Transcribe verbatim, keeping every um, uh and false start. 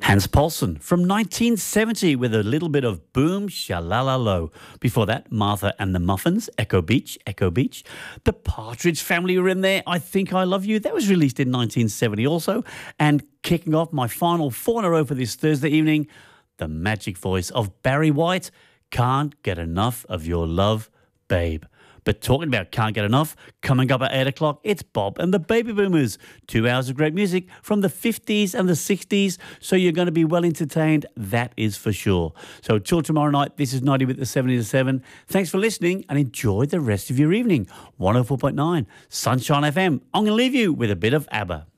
Hans Paulsen from nineteen seventy with a little bit of Boom Shalala Low. Before that, Martha and the Muffins, Echo Beach, Echo Beach. The Partridge Family were in there, I Think I Love You. That was released in nineteen seventy also. And kicking off my final four in a row for this Thursday evening, the magic voice of Barry White, Can't Get Enough of Your Love, Babe. But talking about Can't Get Enough, coming up at eight o'clock, it's Bob and the Baby Boomers. Two hours of great music from the fifties and the sixties, so you're going to be well entertained, that is for sure. So till tomorrow night, this is ninety with the seventy to seven. Thanks for listening and enjoy the rest of your evening. one oh four point nine Sunshine F M. I'm going to leave you with a bit of ABBA.